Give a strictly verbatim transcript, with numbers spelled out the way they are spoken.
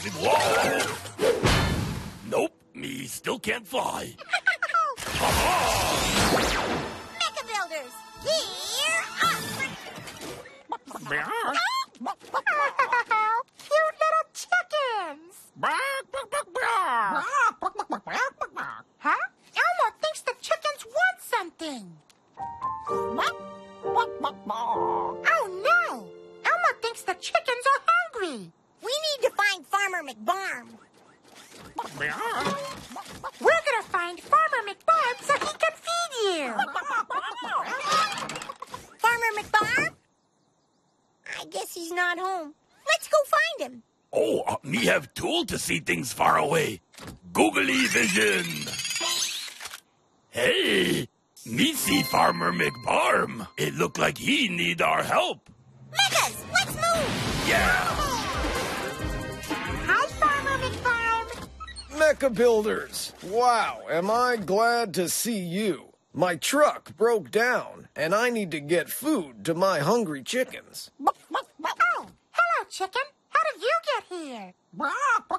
Whoa! Nope, me still can't fly. Mecha Builders, gear up! Cute little chickens! Huh? Elmo thinks the chickens want something. Oh no! Elmo thinks the chickens are hungry. We need to find Farmer McBarm. We're gonna find Farmer McBarm so he can feed you. Farmer McBarm? I guess he's not home. Let's go find him. Oh, uh, me have tool to see things far away. Googly vision. Hey, me see Farmer McBarm. It look like he need our help. Megas, let's move. Yeah. Hi, Farmer McBarm. Mecha Builders! Wow, am I glad to see you. My truck broke down, and I need to get food to my hungry chickens. Oh, hello, chicken. How did you get here?